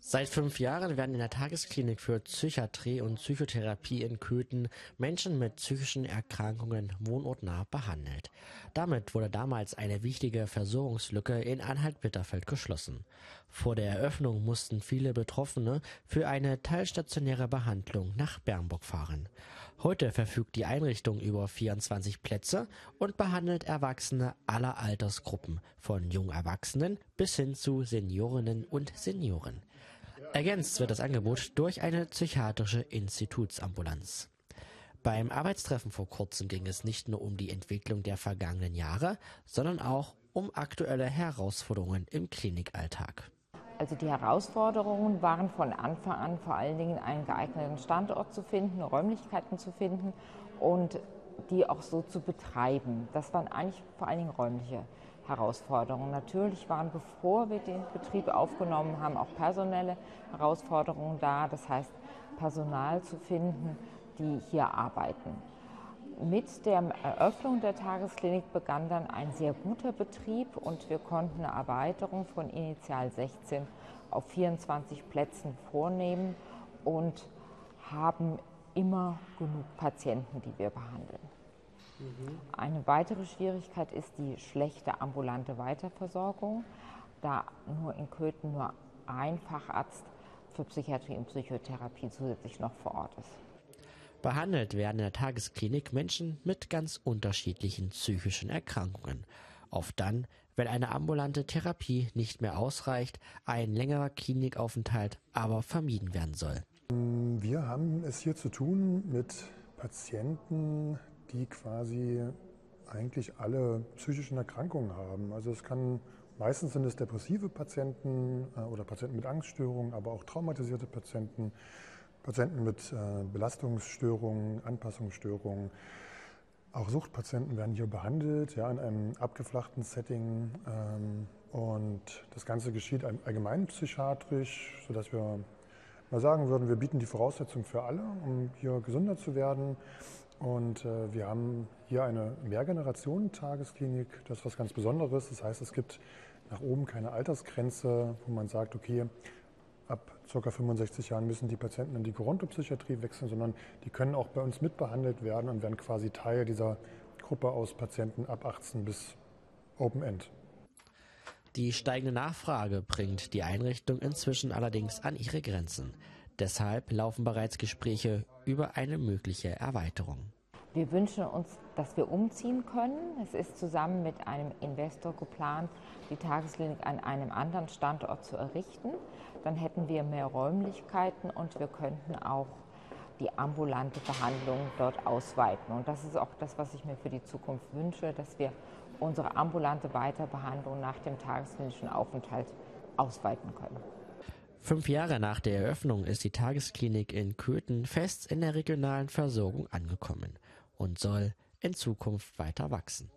Seit 5 Jahren werden in der Tagesklinik für Psychiatrie und Psychotherapie in Köthen Menschen mit psychischen Erkrankungen wohnortnah behandelt. Damit wurde damals eine wichtige Versorgungslücke in Anhalt-Bitterfeld geschlossen. Vor der Eröffnung mussten viele Betroffene für eine teilstationäre Behandlung nach Bernburg fahren. Heute verfügt die Einrichtung über 24 Plätze und behandelt Erwachsene aller Altersgruppen, von jungen Erwachsenen bis hin zu Seniorinnen und Senioren. Ergänzt wird das Angebot durch eine psychiatrische Institutsambulanz. Beim Arbeitstreffen vor kurzem ging es nicht nur um die Entwicklung der vergangenen Jahre, sondern auch um aktuelle Herausforderungen im Klinikalltag. Also die Herausforderungen waren von Anfang an vor allen Dingen einen geeigneten Standort zu finden, Räumlichkeiten zu finden und die auch so zu betreiben. Das waren eigentlich vor allen Dingen räumliche Herausforderungen. Natürlich waren, bevor wir den Betrieb aufgenommen haben, auch personelle Herausforderungen da. Das heißt, Personal zu finden, die hier arbeiten. Mit der Eröffnung der Tagesklinik begann dann ein sehr guter Betrieb und wir konnten eine Erweiterung von initial 16 auf 24 Plätzen vornehmen und haben immer genug Patienten, die wir behandeln. Eine weitere Schwierigkeit ist die schlechte ambulante Weiterversorgung, da nur in Köthen nur ein Facharzt für Psychiatrie und Psychotherapie zusätzlich noch vor Ort ist. Behandelt werden in der Tagesklinik Menschen mit ganz unterschiedlichen psychischen Erkrankungen. Oft dann, wenn eine ambulante Therapie nicht mehr ausreicht, ein längerer Klinikaufenthalt aber vermieden werden soll. Wir haben es hier zu tun mit Patienten, die quasi eigentlich alle psychischen Erkrankungen haben. Also meistens sind es depressive Patienten oder Patienten mit Angststörungen, aber auch traumatisierte Patienten, Patienten mit Belastungsstörungen, Anpassungsstörungen. Auch Suchtpatienten werden hier behandelt, ja, in einem abgeflachten Setting. Und das Ganze geschieht allgemeinpsychiatrisch, sodass wir mal sagen würden, wir bieten die Voraussetzungen für alle, um hier gesünder zu werden. Und wir haben hier eine Mehrgenerationen-Tagesklinik. Das ist was ganz Besonderes. Das heißt, es gibt nach oben keine Altersgrenze, wo man sagt, okay, ab ca. 65 Jahren müssen die Patienten in die Gerontopsychiatrie wechseln, sondern die können auch bei uns mitbehandelt werden und werden quasi Teil dieser Gruppe aus Patienten ab 18 bis Open End. Die steigende Nachfrage bringt die Einrichtung inzwischen allerdings an ihre Grenzen. Deshalb laufen bereits Gespräche über eine mögliche Erweiterung. Wir wünschen uns, dass wir umziehen können. Es ist zusammen mit einem Investor geplant, die Tagesklinik an einem anderen Standort zu errichten. Dann hätten wir mehr Räumlichkeiten und wir könnten auch die ambulante Behandlung dort ausweiten. Und das ist auch das, was ich mir für die Zukunft wünsche, dass wir unsere ambulante Weiterbehandlung nach dem tagesklinischen Aufenthalt ausweiten können. 5 Jahre nach der Eröffnung ist die Tagesklinik in Köthen fest in der regionalen Versorgung angekommen und soll in Zukunft weiter wachsen.